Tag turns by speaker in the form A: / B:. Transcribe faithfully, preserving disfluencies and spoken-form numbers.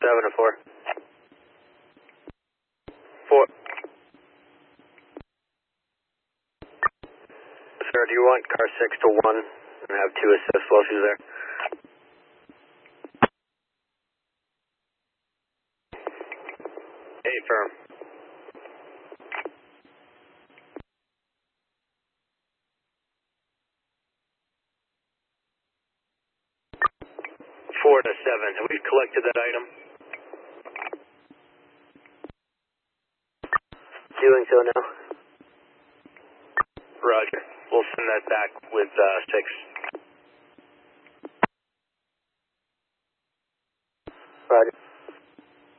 A: seven to four. Four. Sir, do you want car six to one and have two assist while she's there? Eight firm. Four to seven. Have we collected that item? Doing so now. Roger. We'll send that back with uh, six. Roger.